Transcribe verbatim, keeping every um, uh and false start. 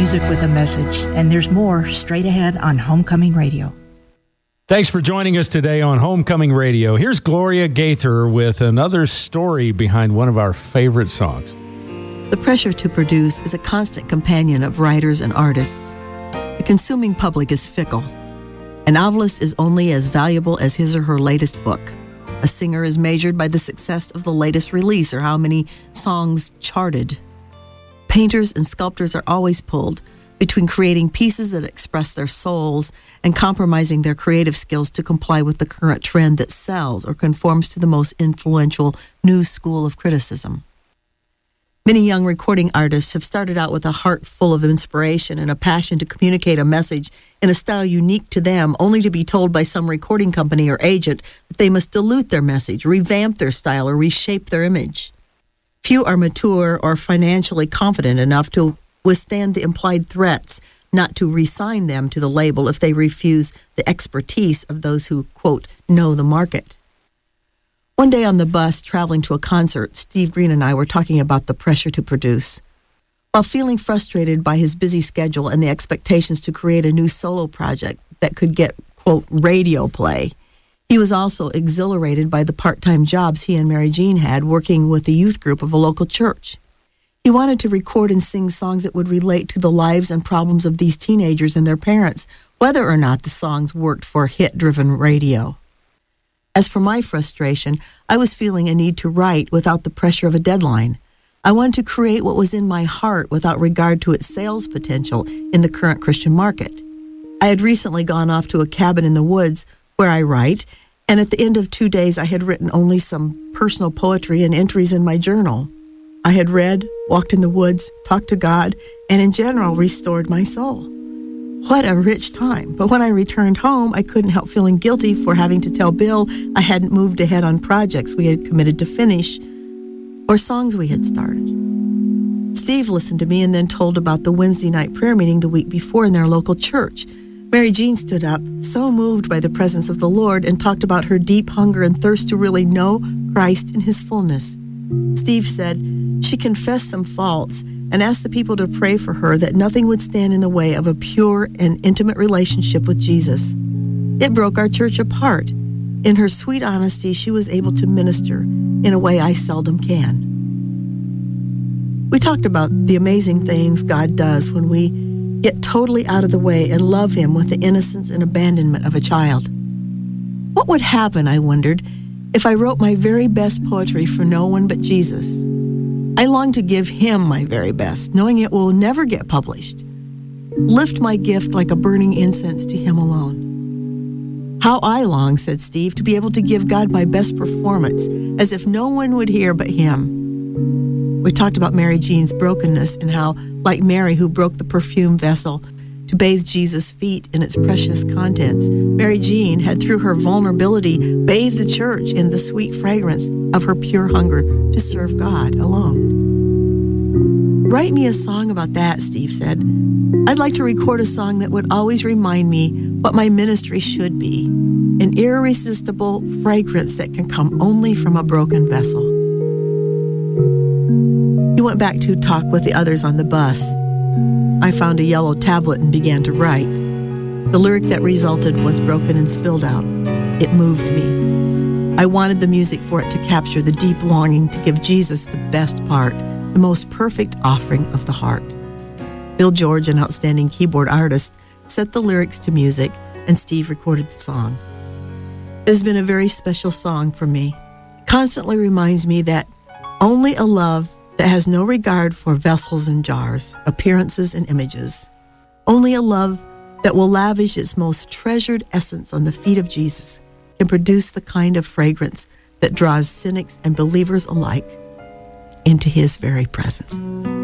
music with a message, and there's more straight ahead on Homecoming Radio. Thanks for joining us today on Homecoming Radio. Here's Gloria Gaither with another story behind one of our favorite songs. The pressure to produce is a constant companion of writers and artists. The consuming public is fickle. A novelist is only as valuable as his or her latest book. A singer is measured by the success of the latest release or how many songs charted. Painters and sculptors are always pulled between creating pieces that express their souls and compromising their creative skills to comply with the current trend that sells or conforms to the most influential new school of criticism. Many young recording artists have started out with a heart full of inspiration and a passion to communicate a message in a style unique to them, only to be told by some recording company or agent that they must dilute their message, revamp their style, or reshape their image. Few are mature or financially confident enough to withstand the implied threats not to re-sign them to the label if they refuse the expertise of those who, quote, know the market. One day on the bus traveling to a concert, Steve Green and I were talking about the pressure to produce. While feeling frustrated by his busy schedule and the expectations to create a new solo project that could get, quote, radio play, he was also exhilarated by the part-time jobs he and Mary Jean had working with the youth group of a local church. He wanted to record and sing songs that would relate to the lives and problems of these teenagers and their parents, whether or not the songs worked for hit-driven radio. As for my frustration, I was feeling a need to write without the pressure of a deadline. I wanted to create what was in my heart without regard to its sales potential in the current Christian market. I had recently gone off to a cabin in the woods where I write, and at the end of two days I had written only some personal poetry and entries in my journal. I had read, walked in the woods, talked to God, and in general restored my soul. What a rich time. But when I returned home, I couldn't help feeling guilty for having to tell Bill I hadn't moved ahead on projects we had committed to finish or songs we had started. Steve listened to me and then told about the Wednesday night prayer meeting the week before in their local church. Mary Jean stood up, so moved by the presence of the Lord, and talked about her deep hunger and thirst to really know Christ in his fullness. Steve said she confessed some faults and asked the people to pray for her that nothing would stand in the way of a pure and intimate relationship with Jesus. It broke our church apart. In her sweet honesty, she was able to minister in a way I seldom can. We talked about the amazing things God does when we get totally out of the way and love him with the innocence and abandonment of a child. What would happen, I wondered, if I wrote my very best poetry for no one but Jesus? I long to give him my very best, knowing it will never get published. Lift my gift like a burning incense to him alone. How I long, said Steve, to be able to give God my best performance, as if no one would hear but him. We talked about Mary Jean's brokenness and how, like Mary who broke the perfume vessel to bathe Jesus' feet in its precious contents, Mary Jean had, through her vulnerability, bathed the church in the sweet fragrance of her pure hunger to serve God alone. Write me a song about that, Steve said. I'd like to record a song that would always remind me what my ministry should be, an irresistible fragrance that can come only from a broken vessel. He went back to talk with the others on the bus. I found a yellow tablet and began to write. The lyric that resulted was broken and spilled out. It moved me. I wanted the music for it to capture the deep longing to give Jesus the best part, the most perfect offering of the heart. Bill George, an outstanding keyboard artist, set the lyrics to music, and Steve recorded the song. It has been a very special song for me. It constantly reminds me that only a love that has no regard for vessels and jars, appearances and images, only a love that will lavish its most treasured essence on the feet of Jesus can produce the kind of fragrance that draws cynics and believers alike into his very presence.